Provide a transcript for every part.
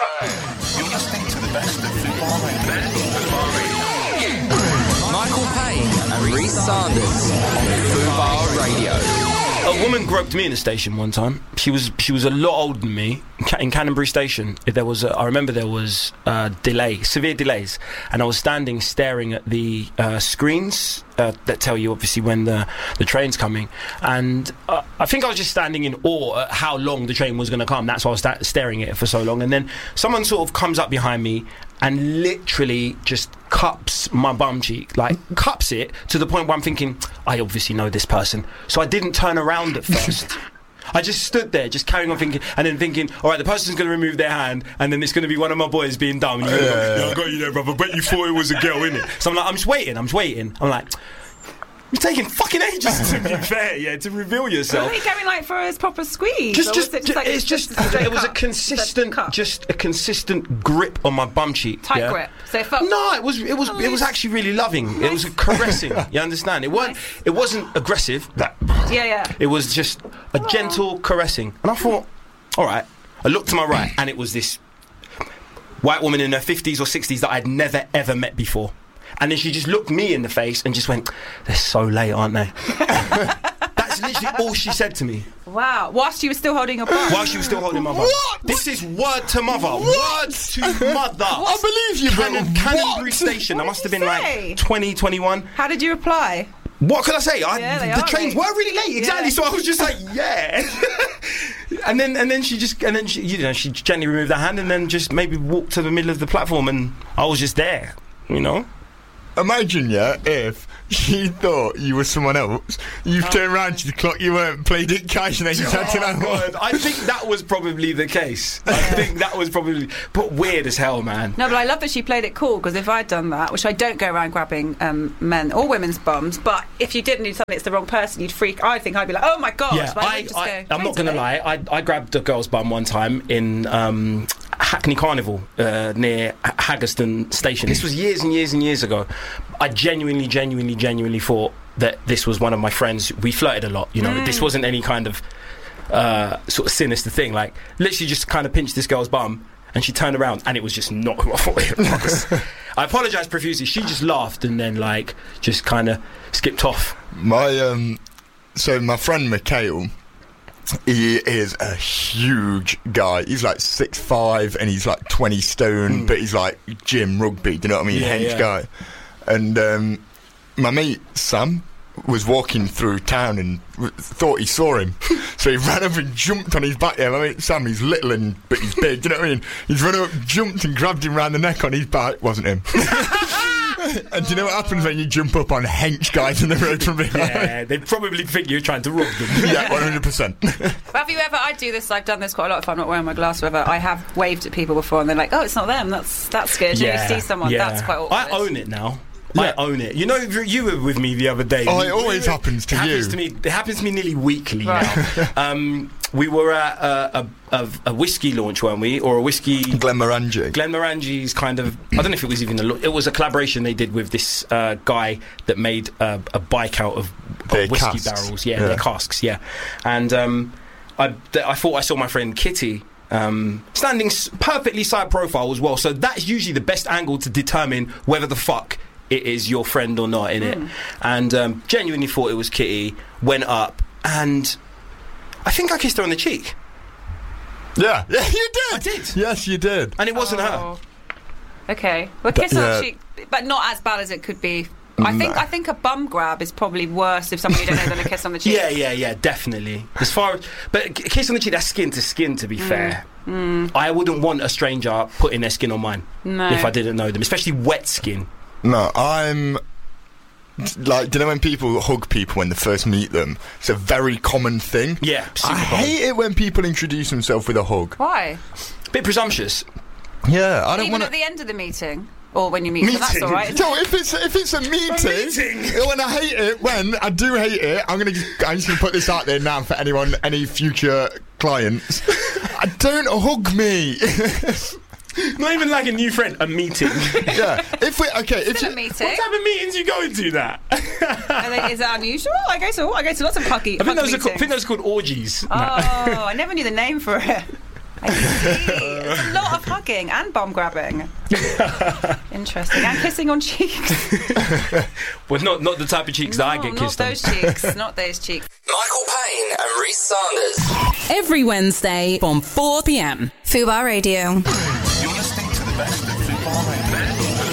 You're listening to the best of Fubar Radio. Michael Payne and Reece Sanders on Fubar Radio. A woman groped me in a station one time. She was a lot older than me. In Canterbury Station, I remember there was severe delays, and I was standing staring at the screens that tell you obviously when the train's coming, and I think I was just standing in awe at how long the train was going to come. That's why I was staring at it for so long, and then someone sort of comes up behind me and literally just cups my bum cheek, like cups it to the point where I'm thinking, I obviously know this person, so I didn't turn around at first. I just stood there, just carrying on thinking, and then thinking, all right, the person's going to remove their hand, and then it's going to be one of my boys being dumb. And you're go, I got you there, brother. I bet you thought it was a girl, innit? So I'm like, I'm just waiting. I'm like, you're taking fucking ages to be fair, yeah, to reveal yourself. Were you going like for a proper squeeze? It was a consistent grip on my bum cheek. Tight grip. So it felt. No, it was actually really loving. Nice. It was caressing. You understand? It wasn't aggressive. Yeah. It was just a gentle caressing, and I thought, all right. I looked to my right, and it was this white woman in her 50s or 60s that I'd never ever met before. And then she just looked me in the face and just went, they're so late, aren't they? That's literally all she said to me. Wow. Whilst you were still holding your bum? Whilst she was still holding my bum. What? This is word to mother. What? Word to mother. I believe you, bro. Canterbury Station. I must have been like 20, 21. How did you reply? What could I say? The trains were really late, exactly. Yeah. So I was just like, yeah. and then she she gently removed her hand and then just maybe walked to the middle of the platform, and I was just there, you know. Imagine, if she thought you were someone else, you've turned around to the clock you weren't, played it cash, and then you had to know. God. I think that was probably the case. But weird as hell, man. No, but I love that she played it cool, because if I'd done that, which I don't go around grabbing men or women's bums, but if you didn't do something that's the wrong person, you'd freak. I think I'd be like, oh my god. Yeah, I'm not going to lie. I grabbed a girl's bum one time in Hackney Carnival near Haggerston Station. This was years and years and years ago. I genuinely thought that this was one of my friends. We flirted a lot, you know. This wasn't any kind of sort of sinister thing. Like, literally just kind of pinched this girl's bum, and she turned around, and it was just not who I thought it was. I apologised profusely. She just laughed and then, like, just kind of skipped off. My friend Mikhail, he is a huge guy. He's like 6'5", and he's like 20 stone, but he's like gym rugby. Do you know what I mean? Huge guy. And my mate Sam was walking through town and thought he saw him, so he ran up and jumped on his back. Yeah, my mate Sam, he's little but he's big. Do you know what I mean? He's run up, jumped, and grabbed him round the neck on his back. Wasn't him. And do you know what happens when you jump up on hench guys in the road from behind? Yeah, they probably think you're trying to rob them. Yeah, 100%. Have you ever? I do this. I've done this quite a lot. If I'm not wearing my glass, or whatever, I have waved at people before, and they're like, "Oh, it's not them. That's good." Yeah, you see someone, that's quite awkward. I own it now. Yeah. I own it. You know, you were with me the other day. Oh, it always happens to you. It happens to me nearly weekly right. now. We were at a whiskey launch, weren't we? Or a whiskey... Glenmorangie. Glenmorangi's kind of... I don't know if it was even it was a collaboration they did with this guy that made a bike out of whiskey casks. Barrels. Yeah, their casks, yeah. And I thought I saw my friend Kitty... standing perfectly side profile as well. So that's usually the best angle to determine whether the fuck it is your friend or not, innit? And genuinely thought it was Kitty. Went up and I think I kissed her on the cheek. Yeah, you did. I did. Yes, you did. And it wasn't her. Okay, well, kiss on the cheek, but not as bad as it could be. I think a bum grab is probably worse if somebody you don't know than a kiss on the cheek. Yeah, definitely. But a kiss on the cheek, that's skin to skin, to be fair. I wouldn't want a stranger putting their skin on mine if I didn't know them, especially wet skin. No, I'm... Like, do you know when people hug people when they first meet them? It's a very common thing. Yeah, I hate it when people introduce themselves with a hug. Why? Bit presumptuous. Yeah, I don't want to... Even at the end of the meeting? Or when you meet them, that's all right. So if it's a meeting, when I do hate it, I'm just going to put this out there now for any future clients. Don't hug me. Not even like a new friend, a meeting. Yeah. A meeting. What type of meetings you going to that? Is that unusual? I go to lots of huggy. I think those are called orgies. Oh, I never knew the name for it. I see. There's a lot of hugging and bum grabbing. Interesting. And kissing on cheeks. Well, not the type of cheeks that I get kissed on. Not those cheeks. Not those cheeks. Michael Payne and Reece Sanders. Every Wednesday from 4 p.m. Fubar Radio. You're listening to the best of Fubar Radio.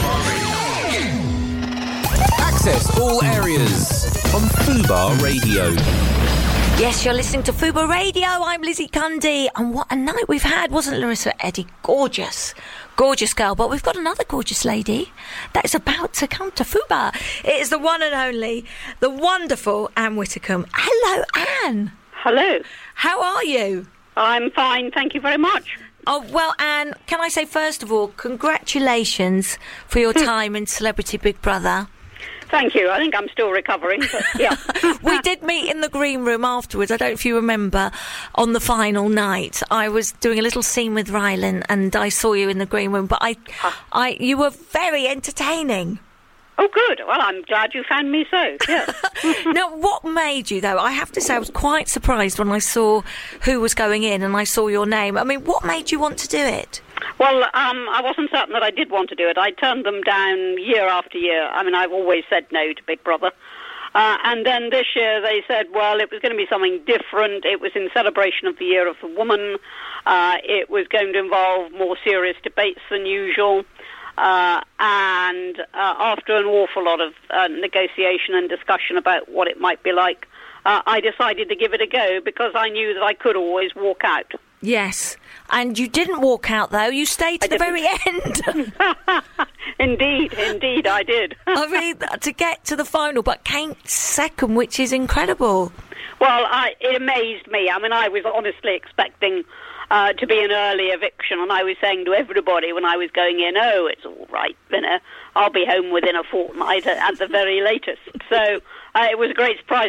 Access all areas on Fubar Radio. Yes, you're listening to Fubar Radio. I'm Lizzie Cundy. And what a night we've had, wasn't Larissa Eddy? Gorgeous. Gorgeous girl. But we've got another gorgeous lady that is about to come to Fubar. It is the one and only, the wonderful Anne Whitcomb. Hello, Anne. Hello. How are you? I'm fine, thank you very much. Oh, well, Anne, can I say, first of all, congratulations for your time in Celebrity Big Brother. Thank you. I think I'm still recovering, but yeah. We did meet in the green room afterwards. I don't know if you remember, on the final night. I was doing a little scene with Rylan and I saw you in the green room, but you were very entertaining. Oh, good. Well, I'm glad you found me so, yeah. Now, what made you, though? I have to say I was quite surprised when I saw who was going in and I saw your name. I mean, what made you want to do it? Well, I wasn't certain that I did want to do it. I turned them down year after year. I mean, I've always said no to Big Brother. And then this year they said, well, it was going to be something different. It was in celebration of the Year of the Woman. It was going to involve more serious debates than usual. And after an awful lot of negotiation and discussion about what it might be like, I decided to give it a go because I knew that I could always walk out. Yes, and you didn't walk out, though. You stayed to the very end. Indeed, I did. I mean, to get to the final, but came second, which is incredible. Well, it amazed me. I mean, I was honestly expecting to be an early eviction, and I was saying to everybody when I was going in, oh, it's all right, I'll be home within a fortnight at the very latest. So it was a great surprise